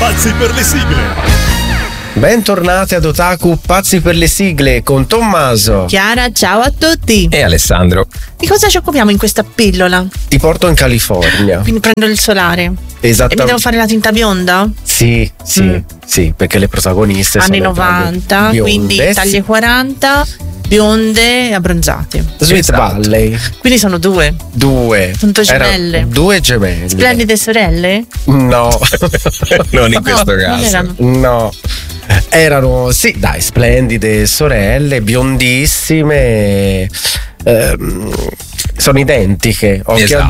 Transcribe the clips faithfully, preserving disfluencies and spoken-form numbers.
Pazzi per le sigle. Bentornati ad Otaku Pazzi per le sigle con Tommaso, Chiara, ciao a tutti. E Alessandro. Di cosa ci occupiamo in questa pillola? ti porto in California. Quindi prendo il solare. E Esattamente. mi devo fare la tinta bionda? Sì, sì, Mm. sì, perché le protagoniste Anni sono novanta, bionde. quindi taglie quaranta, bionde e abbronzate. Sweet Esatto. Valley, Quindi sono due. due. Sono Era- gemelle. Due gemelle. Splendide sorelle? No, Non in questo No, non caso. erano. no. Erano, sì, dai, splendide sorelle, biondissime. ehm, sono identiche, occhi Esatto.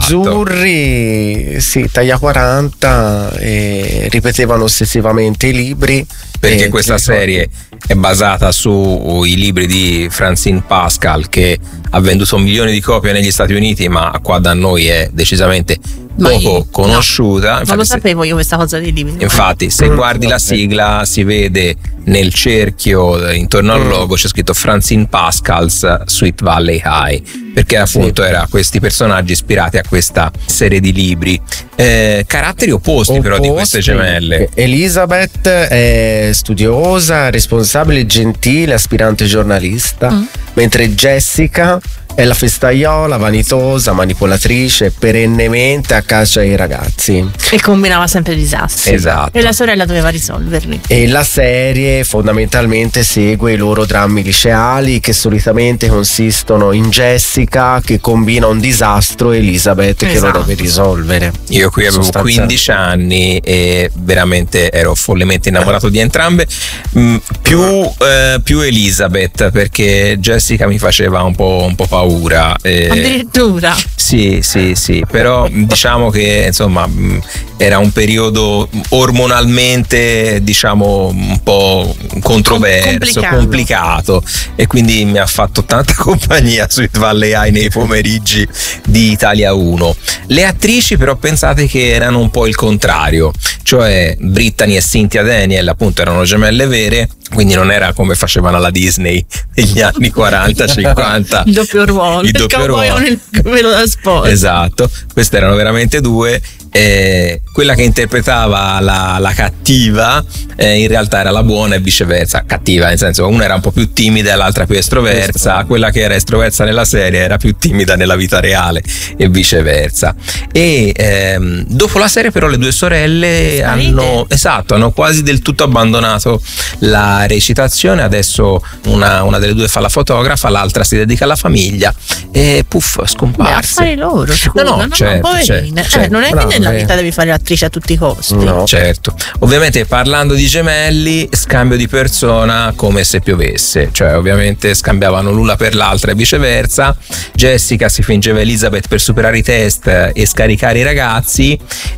azzurri, sì, taglia quaranta, e ripetevano ossessivamente i libri. Perché E questa ti ricordi- serie è basata sui libri di Francine Pascal, che ha venduto milioni di copie negli Stati Uniti, ma qua da noi è decisamente Ma poco io- conosciuta. Non Infatti, lo se- sapevo io questa cosa dei libri. Infatti, se Mm, guardi la vabbè. sigla, si vede nel cerchio eh, intorno al Mm. logo c'è scritto Francine Pascal's Sweet Valley High, perché appunto era questi personaggi ispirati a questa serie di libri. Eh, caratteri opposti, però di queste Opposti. gemelle. Elizabeth è studiosa, responsabile, gentile, aspirante giornalista, Mm. mentre Jessica è la festaiola, vanitosa, manipolatrice, perennemente a caccia ai ragazzi. E combinava sempre disastri. Esatto. E la sorella doveva risolverli. E la serie fondamentalmente segue i loro drammi liceali, che solitamente consistono in Jessica che combina un disastro e Elizabeth che lo Esatto. deve risolvere. Io qui avevo Sostanzialmente. quindici anni e veramente ero follemente innamorato di entrambe. Mm, più, eh, più Elizabeth, perché Jessica mi faceva un po', un po' paura. eh, Addirittura. Sì, sì, sì, però diciamo che insomma mh, era un periodo ormonalmente, diciamo, un po' controverso, complicato. complicato, e quindi mi ha fatto tanta compagnia Sweet Valley High nei pomeriggi di Italia uno. Le attrici però pensate che erano un po' il contrario, cioè Brittany e Cynthia Daniel appunto erano gemelle vere, quindi non era come facevano alla Disney negli anni quaranta cinquanta. Il doppio ruolo. Il doppio cowboy ruolo. con il velo da sposa. Esatto, queste erano veramente due. Eh, quella che interpretava la, la cattiva eh, in realtà era la buona e viceversa. Cattiva nel senso, una era un po' più timida e l'altra più estroversa. Estroversa. Quella che era estroversa nella serie era più timida nella vita reale e viceversa. E ehm, dopo la serie però le due sorelle Sparite. hanno, esatto, hanno quasi del tutto abbandonato la recitazione. Adesso una, una delle due fa la fotografa, l'altra si dedica alla famiglia e puff, Beh, scomparse. affari loro, scusa, No, no, no, certo, poverine. certo, Eh, non è certo. che nella Brave. vita devi fare l'attrice a tutti i costi. No. Certo, ovviamente parlando di gemelli, scambio di persona come se piovesse, cioè ovviamente scambiavano l'una per l'altra e viceversa. Jessica si fingeva Elizabeth per superare i test e scaricare i ragazzi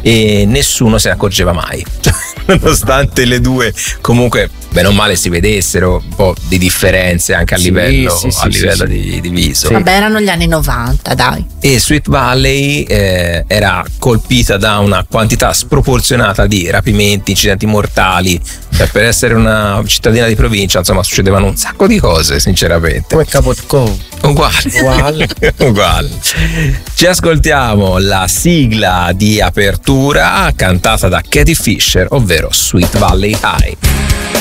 e nessuno se ne accorgeva mai. Nonostante le due comunque bene o male si vedessero un po' di differenze anche a Sì, livello, sì, sì, a sì, livello sì. Di, di viso. Sì. Vabbè, erano gli anni novanta, dai. E Sweet Valley eh, era colpita da una quantità sproporzionata di rapimenti, incidenti mortali. Cioè, per essere una cittadina di provincia, insomma, succedevano un sacco di cose, sinceramente. Come Cabot Cove. Uguale. Uguale. Uguale. Ci ascoltiamo la sigla di apertura cantata da Katie Fisher, ovvero Sweet Valley High.